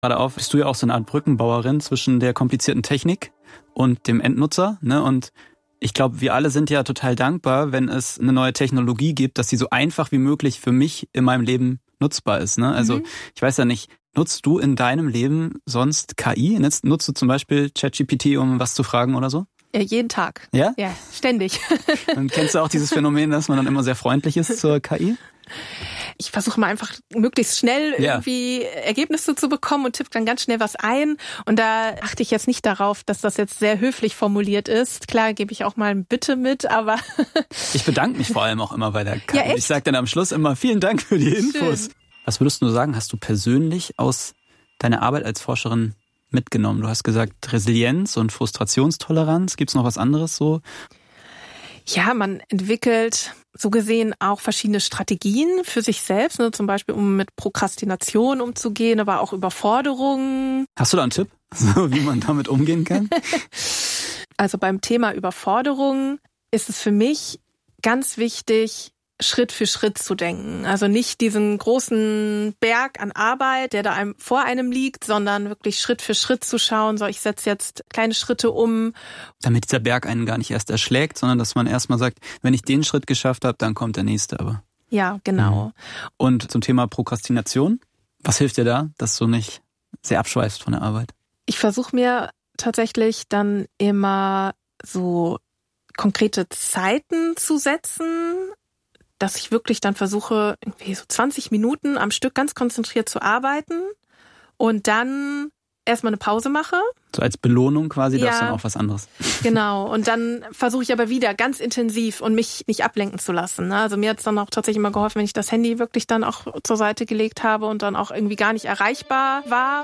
Gerade auf, bist du ja auch so eine Art Brückenbauerin zwischen der komplizierten Technik und dem Endnutzer, ne? Und ich glaube, wir alle sind ja total dankbar, wenn es eine neue Technologie gibt, dass sie so einfach wie möglich für mich in meinem Leben nutzbar ist, ne? Also ich weiß ja nicht, nutzt du in deinem Leben sonst KI? Nutzt du zum Beispiel ChatGPT, um was zu fragen oder so? Ja, jeden Tag. Ja? Ja, ständig. Und kennst du auch dieses Phänomen, dass man dann immer sehr freundlich ist zur KI? Ich versuche mal einfach möglichst schnell irgendwie Ergebnisse zu bekommen und tippe dann ganz schnell was ein. Und da achte ich jetzt nicht darauf, dass das jetzt sehr höflich formuliert ist. Klar gebe ich auch mal ein Bitte mit, aber... Ich bedanke mich vor allem auch immer bei der KI. Ja, echt? Ich sage dann am Schluss immer vielen Dank für die Infos. Schön. Was würdest du sagen, hast du persönlich aus deiner Arbeit als Forscherin mitgenommen? Du hast gesagt Resilienz und Frustrationstoleranz. Gibt's noch was anderes so? Ja, man entwickelt so gesehen auch verschiedene Strategien für sich selbst, ne? Zum Beispiel um mit Prokrastination umzugehen, aber auch Überforderungen. Hast du da einen Tipp, so wie man damit umgehen kann? Also beim Thema Überforderung ist es für mich ganz wichtig, Schritt für Schritt zu denken. Also nicht diesen großen Berg an Arbeit, der da vor einem liegt, sondern wirklich Schritt für Schritt zu schauen, so ich setze jetzt kleine Schritte um. Damit dieser Berg einen gar nicht erst erschlägt, sondern dass man erstmal sagt, wenn ich den Schritt geschafft habe, dann kommt der nächste aber. Ja, genau. Und zum Thema Prokrastination, was hilft dir da, dass du nicht sehr abschweifst von der Arbeit? Ich versuche mir tatsächlich dann immer so konkrete Zeiten zu setzen, dass ich wirklich dann versuche, irgendwie so 20 Minuten am Stück ganz konzentriert zu arbeiten und dann erstmal eine Pause mache. So als Belohnung quasi, darfst du dann auch was anderes. Genau. Und dann versuche ich aber wieder ganz intensiv und mich nicht ablenken zu lassen. Also mir hat es dann auch tatsächlich immer geholfen, wenn ich das Handy wirklich dann auch zur Seite gelegt habe und dann auch irgendwie gar nicht erreichbar war.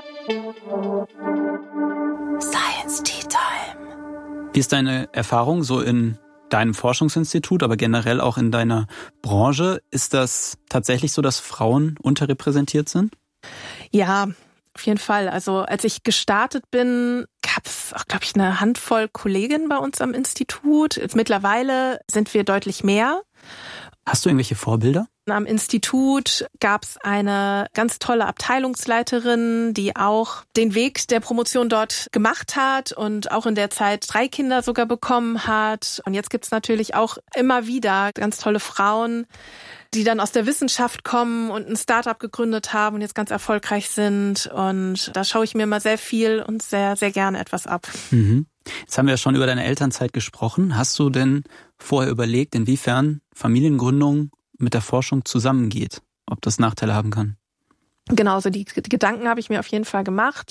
Science Tea Time. Wie ist deine Erfahrung so in deinem Forschungsinstitut, aber generell auch in deiner Branche? Ist das tatsächlich so, dass Frauen unterrepräsentiert sind? Ja, auf jeden Fall. Also als ich gestartet bin, gab es auch, glaube ich, eine Handvoll Kolleginnen bei uns am Institut. Jetzt mittlerweile sind wir deutlich mehr. Hast du irgendwelche Vorbilder? Am Institut gab es eine ganz tolle Abteilungsleiterin, die auch den Weg der Promotion dort gemacht hat und auch in der Zeit 3 Kinder sogar bekommen hat. Und jetzt gibt es natürlich auch immer wieder ganz tolle Frauen, die dann aus der Wissenschaft kommen und ein Startup gegründet haben und jetzt ganz erfolgreich sind. Und da schaue ich mir immer sehr viel und sehr, sehr gerne etwas ab. Jetzt haben wir ja schon über deine Elternzeit gesprochen. Hast du denn vorher überlegt, inwiefern Familiengründung mit der Forschung zusammengeht? Ob das Nachteile haben kann? Genau, also die Gedanken habe ich mir auf jeden Fall gemacht.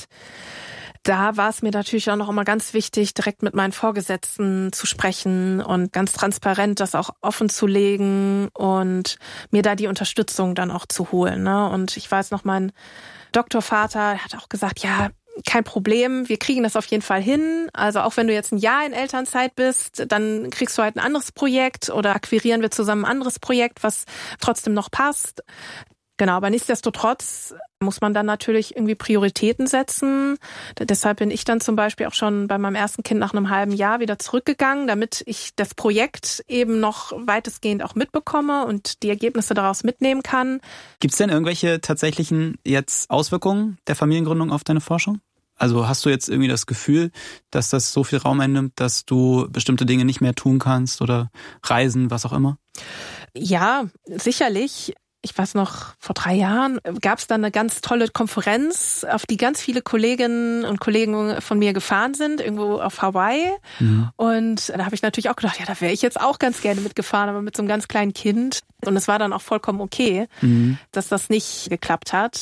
Da war es mir natürlich auch noch immer ganz wichtig, direkt mit meinen Vorgesetzten zu sprechen und ganz transparent das auch offen zu legen und mir da die Unterstützung dann auch zu holen, ne? Und ich weiß noch, mein Doktorvater hat auch gesagt, ja, kein Problem, wir kriegen das auf jeden Fall hin. Also auch wenn du jetzt ein Jahr in Elternzeit bist, dann kriegst du halt ein anderes Projekt oder akquirieren wir zusammen ein anderes Projekt, was trotzdem noch passt. Genau, aber nichtsdestotrotz muss man dann natürlich irgendwie Prioritäten setzen. Deshalb bin ich dann zum Beispiel auch schon bei meinem ersten Kind nach einem halben Jahr wieder zurückgegangen, damit ich das Projekt eben noch weitestgehend auch mitbekomme und die Ergebnisse daraus mitnehmen kann. Gibt es denn irgendwelche tatsächlichen jetzt Auswirkungen der Familiengründung auf deine Forschung? Also hast du jetzt irgendwie das Gefühl, dass das so viel Raum einnimmt, dass du bestimmte Dinge nicht mehr tun kannst oder reisen, was auch immer? Ja, sicherlich. Ich weiß noch, vor 3 Jahren gab es dann eine ganz tolle Konferenz, auf die ganz viele Kolleginnen und Kollegen von mir gefahren sind, irgendwo auf Hawaii. Und da habe ich natürlich auch gedacht, ja, da wäre ich jetzt auch ganz gerne mitgefahren, aber mit so einem ganz kleinen Kind. Und es war dann auch vollkommen okay, dass das nicht geklappt hat.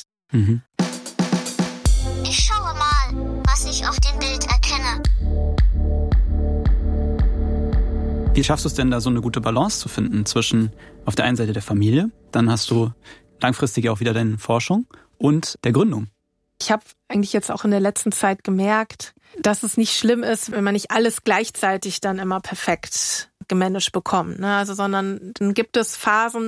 Ich schaue mal, was ich auf dem Bild erkenne. Wie schaffst du es denn, da so eine gute Balance zu finden zwischen auf der einen Seite der Familie, dann hast du langfristig auch wieder deine Forschung und der Gründung? Ich habe eigentlich jetzt auch in der letzten Zeit gemerkt, dass es nicht schlimm ist, wenn man nicht alles gleichzeitig dann immer perfekt gemanagt bekommt, ne? Also, sondern dann gibt es Phasen,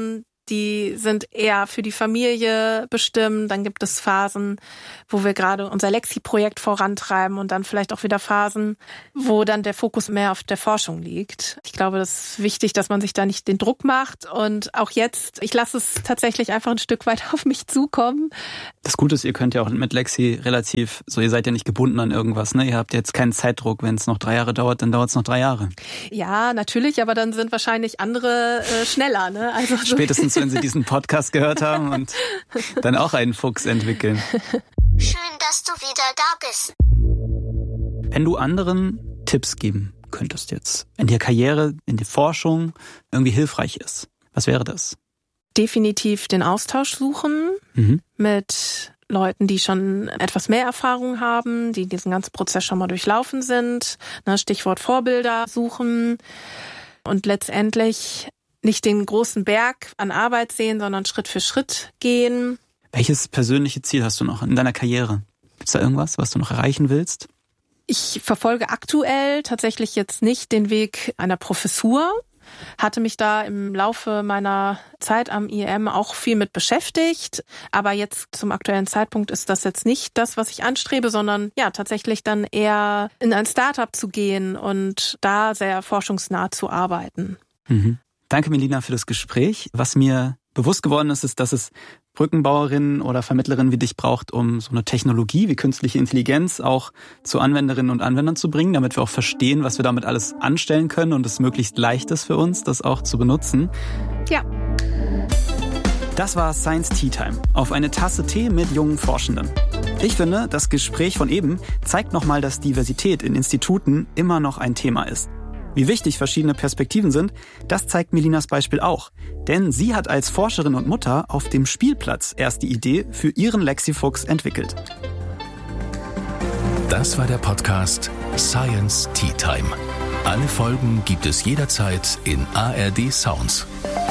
die sind eher für die Familie bestimmt. Dann gibt es Phasen, wo wir gerade unser Lexi-Projekt vorantreiben und dann vielleicht auch wieder Phasen, wo dann der Fokus mehr auf der Forschung liegt. Ich glaube, das ist wichtig, dass man sich da nicht den Druck macht. Und auch jetzt, ich lasse es tatsächlich einfach ein Stück weit auf mich zukommen. Das Gute ist, ihr könnt ja auch mit Lexi relativ, so ihr seid ja nicht gebunden an irgendwas, ne? Ihr habt jetzt keinen Zeitdruck. Wenn es noch 3 Jahre dauert, dann dauert es noch 3 Jahre. Ja, natürlich, aber dann sind wahrscheinlich andere schneller, ne? Also so. Spätestens, wenn sie diesen Podcast gehört haben und dann auch einen Fuchs entwickeln. Schön, dass du wieder da bist. Wenn du anderen Tipps geben könntest jetzt, in der Karriere, in der Forschung irgendwie hilfreich ist, was wäre das? Definitiv den Austausch suchen mit Leuten, die schon etwas mehr Erfahrung haben, die diesen ganzen Prozess schon mal durchlaufen sind. Stichwort Vorbilder suchen und letztendlich nicht den großen Berg an Arbeit sehen, sondern Schritt für Schritt gehen. Welches persönliche Ziel hast du noch in deiner Karriere? Gibt's da irgendwas, was du noch erreichen willst? Ich verfolge aktuell tatsächlich jetzt nicht den Weg einer Professur, hatte mich da im Laufe meiner Zeit am IEM auch viel mit beschäftigt. Aber jetzt zum aktuellen Zeitpunkt ist das jetzt nicht das, was ich anstrebe, sondern ja tatsächlich dann eher in ein Startup zu gehen und da sehr forschungsnah zu arbeiten. Danke, Melina, für das Gespräch. Was mir bewusst geworden ist, ist, dass es Brückenbauerinnen oder Vermittlerinnen wie dich braucht, um so eine Technologie wie künstliche Intelligenz auch zu Anwenderinnen und Anwendern zu bringen, damit wir auch verstehen, was wir damit alles anstellen können und es möglichst leicht ist für uns, das auch zu benutzen. Ja. Das war Science Tea Time, auf eine Tasse Tee mit jungen Forschenden. Ich finde, das Gespräch von eben zeigt nochmal, dass Diversität in Instituten immer noch ein Thema ist. Wie wichtig verschiedene Perspektiven sind, das zeigt Melinas Beispiel auch. Denn sie hat als Forscherin und Mutter auf dem Spielplatz erst die Idee für ihren Lexi-Fuchs entwickelt. Das war der Podcast Science Tea Time. Alle Folgen gibt es jederzeit in ARD Sounds.